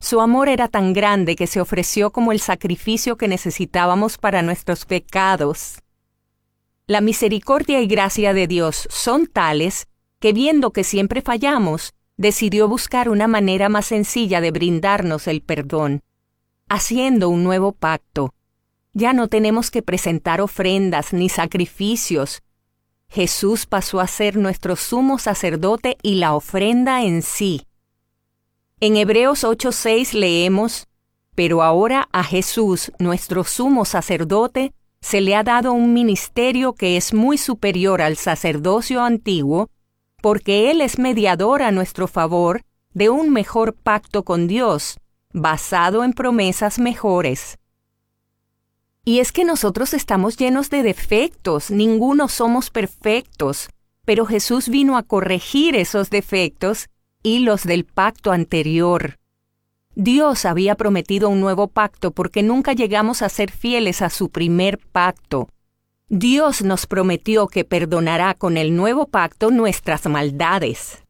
Su amor era tan grande que se ofreció como el sacrificio que necesitábamos para nuestros pecados. La misericordia y gracia de Dios son tales que, viendo que siempre fallamos, decidió buscar una manera más sencilla de brindarnos el perdón, haciendo un nuevo pacto. Ya no tenemos que presentar ofrendas ni sacrificios. Jesús pasó a ser nuestro sumo sacerdote y la ofrenda en sí. En Hebreos 8:6 leemos: «Pero ahora a Jesús, nuestro sumo sacerdote, se le ha dado un ministerio que es muy superior al sacerdocio antiguo, porque Él es mediador a nuestro favor de un mejor pacto con Dios, basado en promesas mejores». Y es que nosotros estamos llenos de defectos, ninguno somos perfectos, pero Jesús vino a corregir esos defectos y los del pacto anterior. Dios había prometido un nuevo pacto porque nunca llegamos a ser fieles a su primer pacto. Dios nos prometió que perdonará con el nuevo pacto nuestras maldades.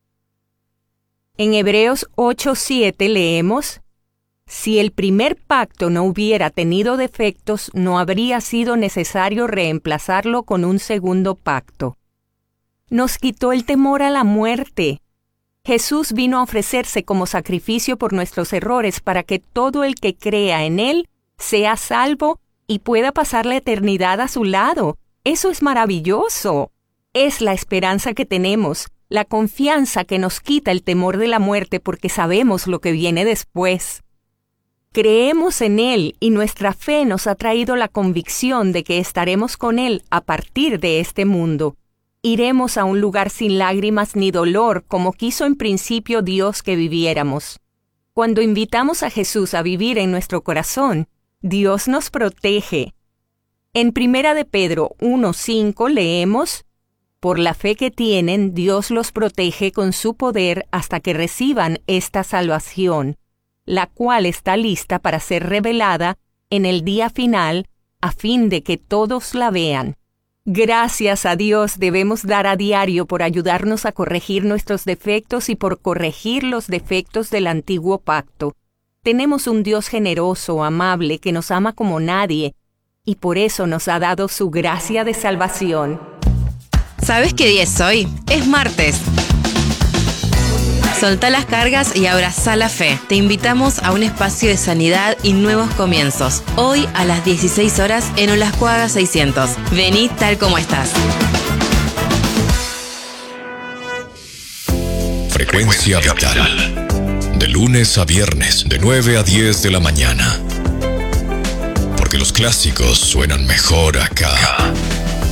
En Hebreos 8:7 leemos: «Si el primer pacto no hubiera tenido defectos, no habría sido necesario reemplazarlo con un segundo pacto». Nos quitó el temor a la muerte. Jesús vino a ofrecerse como sacrificio por nuestros errores para que todo el que crea en Él sea salvo y pueda pasar la eternidad a su lado. ¡Eso es maravilloso! Es la esperanza que tenemos, la confianza que nos quita el temor de la muerte porque sabemos lo que viene después. Creemos en Él y nuestra fe nos ha traído la convicción de que estaremos con Él a partir de este mundo. Iremos a un lugar sin lágrimas ni dolor, como quiso en principio Dios que viviéramos. Cuando invitamos a Jesús a vivir en nuestro corazón, Dios nos protege. En 1 de Pedro 1:5 leemos: «Por la fe que tienen, Dios los protege con su poder hasta que reciban esta salvación, la cual está lista para ser revelada en el día final, a fin de que todos la vean». Gracias a Dios debemos dar a diario por ayudarnos a corregir nuestros defectos y por corregir los defectos del antiguo pacto. Tenemos un Dios generoso, amable, que nos ama como nadie, y por eso nos ha dado su gracia de salvación. ¿Sabes qué día es hoy? Es martes. Soltá las cargas y abrazá la fe. Te invitamos a un espacio de sanidad y nuevos comienzos. Hoy a las 16 horas en Olascuaga 600. Vení tal como estás. Frecuencia Vital. De lunes a viernes, de 9 a 10 de la mañana. Porque los clásicos suenan mejor acá.